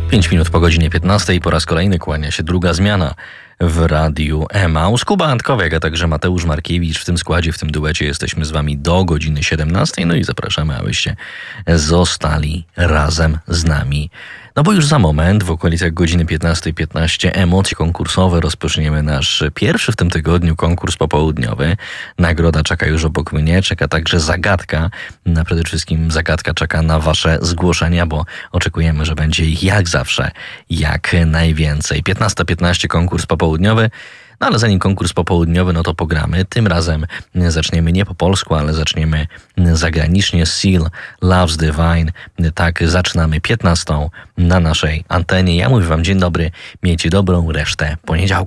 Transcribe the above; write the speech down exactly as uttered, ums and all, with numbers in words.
pięć minut po godzinie piętnastej po raz kolejny kłania się druga zmiana w Radiu Emaus. Kuba Antkowiak, a także Mateusz Markiewicz w tym składzie, w tym duecie jesteśmy z wami do godziny siedemnastej. No i zapraszamy, abyście zostali razem z nami. No bo już za moment, w okolicach godziny piętnastej piętnaście, emocje konkursowe, rozpoczniemy nasz pierwszy w tym tygodniu konkurs popołudniowy. Nagroda czeka już obok mnie, czeka także zagadka. A przede wszystkim zagadka czeka na wasze zgłoszenia, bo oczekujemy, że będzie ich jak zawsze, jak najwięcej. piętnasta piętnaście konkurs popołudniowy. No ale zanim konkurs popołudniowy, no to pogramy. Tym razem zaczniemy nie po polsku, ale zaczniemy zagranicznie. Seal Loves Divine. Tak, zaczynamy piętnastą na naszej antenie. Ja mówię wam dzień dobry, miejcie dobrą resztę poniedziałku.